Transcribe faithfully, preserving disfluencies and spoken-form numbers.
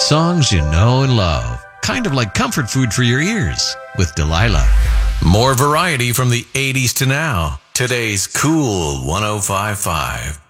Songs you know and love. Kind of like comfort food for your ears with Delilah. More variety from the eighties to now. Today's Cool one oh five point five.